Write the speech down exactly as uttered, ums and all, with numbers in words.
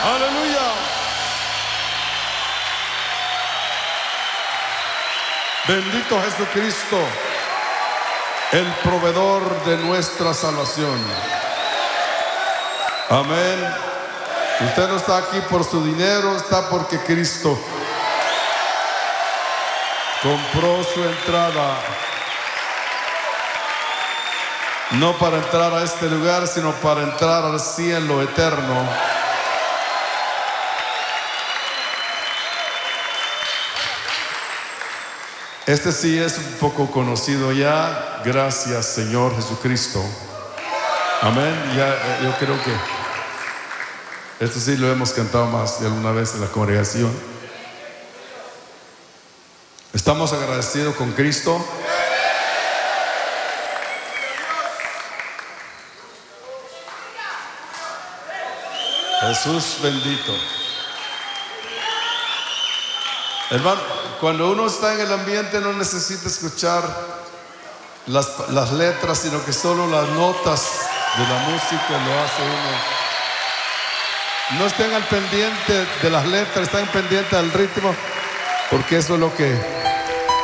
Aleluya. Bendito Jesucristo, el proveedor de nuestra salvación. Amén. Usted no está aquí por su dinero, está porque Cristo compró su entrada. No para entrar a este lugar, sino para entrar al cielo eterno. Este sí es un poco conocido ya. Gracias, Señor Jesucristo. Amén. Ya, yo creo que esto sí lo hemos cantado más de alguna vez en la congregación. Estamos agradecidos con Cristo. Jesús bendito. Hermano, cuando uno está en el ambiente no necesita escuchar las, las letras, sino que solo las notas de la música lo hace uno. No estén al pendiente de las letras, estén pendientes del ritmo, porque eso es lo que